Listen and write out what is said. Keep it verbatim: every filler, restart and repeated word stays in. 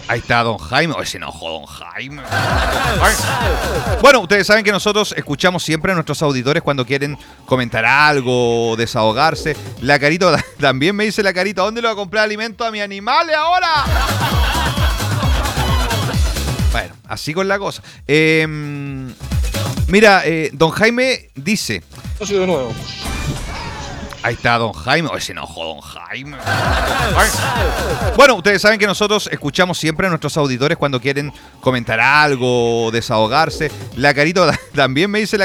Ahí está Don Jaime. Hoy se enojó Don Jaime. Ay. Bueno, ustedes saben que nosotros escuchamos siempre a nuestros auditores cuando quieren comentar algo, desahogarse. La Carito, también me dice la Carito, ¿a dónde le voy a comprar alimento a mis animales ahora? Bueno, así con la cosa. Eh, mira, eh, Don Jaime dice... De nuevo. Ahí está Don Jaime. Hoy se enojó Don Jaime. Ay. Bueno, ustedes saben que nosotros escuchamos siempre a nuestros auditores cuando quieren comentar algo, desahogarse. La Carito, también me dice la